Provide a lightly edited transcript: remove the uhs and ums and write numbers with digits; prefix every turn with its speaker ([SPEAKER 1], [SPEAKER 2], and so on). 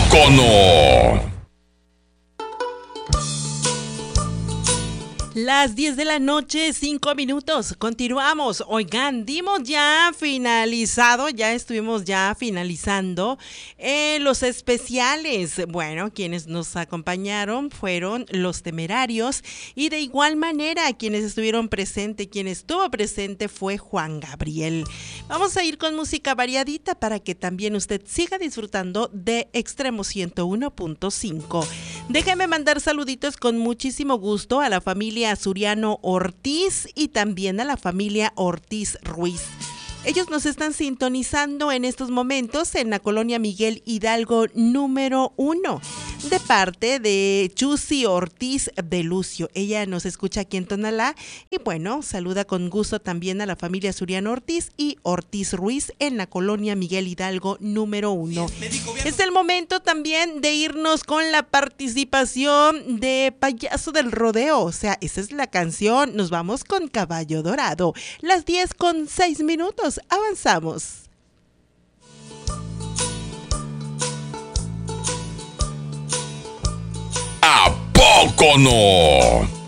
[SPEAKER 1] poco no?
[SPEAKER 2] Las 10 de la noche, 5 minutos. Continuamos. Oigan, dimos ya finalizado, ya estuvimos ya finalizando los especiales. Bueno, quienes nos acompañaron fueron Los Temerarios y de igual manera quienes estuvieron presentes, quien estuvo presente fue Juan Gabriel. Vamos a ir con música variadita para que también usted siga disfrutando de Extremo 101.5. Déjeme mandar saluditos con muchísimo gusto a la familia Suriano Ortiz y también a la familia Ortiz Ruiz. Ellos nos están sintonizando en estos momentos en la colonia Miguel Hidalgo número 1, de parte de Chusi Ortiz de Lucio. Ella nos escucha aquí en Tonalá y bueno, saluda con gusto también a la familia Suriano Ortiz y Ortiz Ruiz en la colonia Miguel Hidalgo número 1. Es el momento también de irnos con la participación de Payaso del Rodeo, o sea, esa es la canción. Nos vamos con Caballo Dorado. Las 10:06. Avanzamos.
[SPEAKER 1] ¿A poco no?